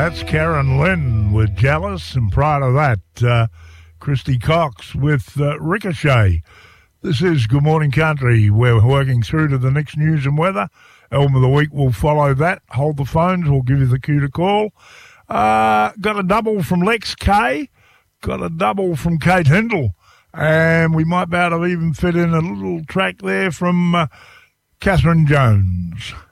That's Karen Lynn with Jealous, and prior to that, Christy Cox with Ricochet. This is Good Morning Country. We're working through to the next news and weather. Album of the week will follow that. Hold the phones, we'll give you the cue to call. Got a double from Lex K, got a double from Kate Hindle, and we might be able to even fit in a little track there from Catherine Jones.